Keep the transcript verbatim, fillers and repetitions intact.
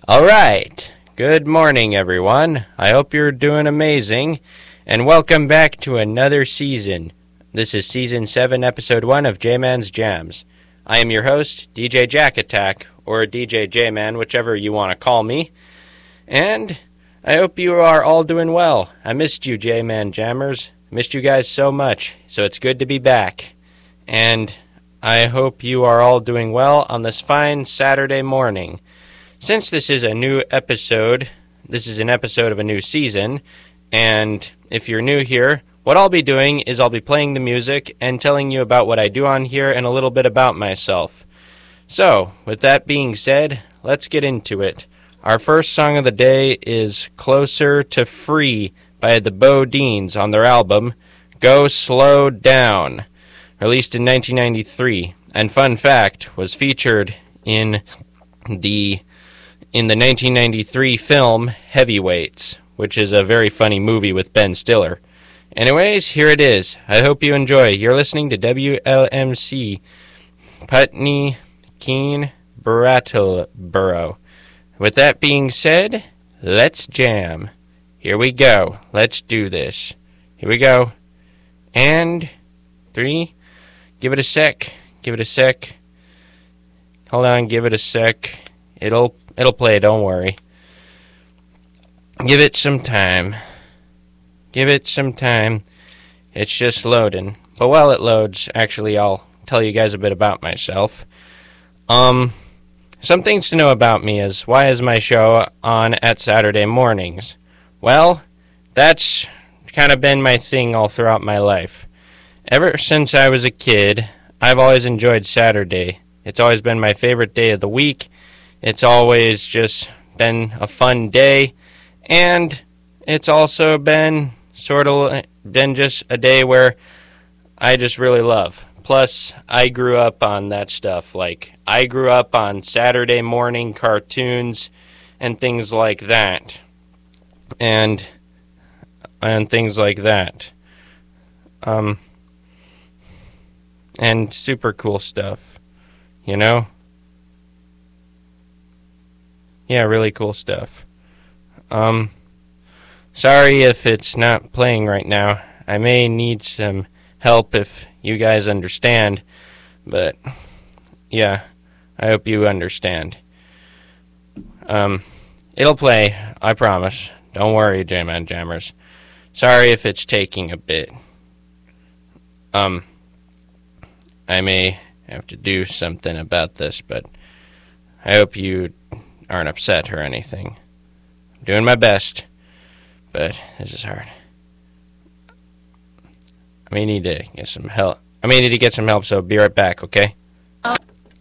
All right. Good morning, everyone. I hope you're doing amazing, and welcome back to another season. This is Season seven, Episode one of J-Man's Jams. I am your host, D J Jack Attack, or D J J-Man, whichever you want to call me. And I hope you are all doing well. I missed you, J-Man Jammers. Missed you guys so much, so it's good to be back. And I hope you are all doing well on this fine Saturday morning. Since this is a new episode, this is an episode of a new season, and if you're new here, what I'll be doing is I'll be playing the music and telling you about what I do on here and a little bit about myself. So, with that being said, let's get into it. Our first song of the day is Closer to Free by the Bodines on their album Go Slow Down, released in nineteen ninety-three, and fun fact, was featured in the in the nineteen ninety-three film Heavyweights, which is a very funny movie with Ben Stiller. Anyways, here it is. I hope you enjoy. You're listening to W L M C, Putney, Keene, Brattleboro. With that being said, let's jam. Here we go. Let's do this. Here we go. And three. Give it a sec. Give it a sec. Hold on. Give it a sec. It'll it'll play. Don't worry. Give it some time. Give it some time. It's just loading. But while it loads, actually, I'll tell you guys a bit about myself. Um, some things to know about me is, why is my show on at Saturday mornings? Well, that's kind of been my thing all throughout my life. Ever since I was a kid, I've always enjoyed Saturday. It's always been my favorite day of the week. It's always just been a fun day. And it's also been sort of been just a day where I just really love. Plus, I grew up on that stuff. Like, I grew up on Saturday morning cartoons and things like that. And and things like that. Um, and super cool stuff, you know? Yeah, really cool stuff. Um, sorry if it's not playing right now. I may need some help if you guys understand, but yeah, I hope you understand. Um, it'll play, I promise. Don't worry, J-Man Jammers. Sorry if it's taking a bit. Um, I may have to do something about this, but I hope you aren't upset or anything. I'm doing my best, but this is hard. I may need to get some help. I may need to get some help, so be right back, okay?